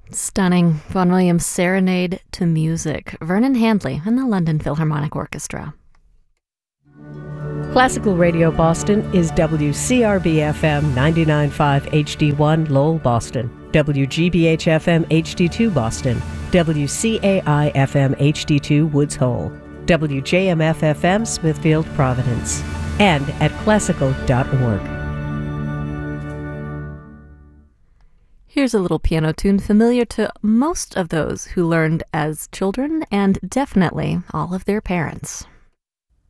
Stunning. Vaughan Williams' Serenade to Music. Vernon Handley and the London Philharmonic Orchestra. Classical Radio Boston is WCRB-FM 99.5 HD1 Lowell, Boston, WGBH-FM HD2 Boston, WCAI-FM HD2 Woods Hole, WJMF-FM Smithfield, Providence, and at classical.org. Here's a little piano tune familiar to most of those who learned as children and definitely all of their parents.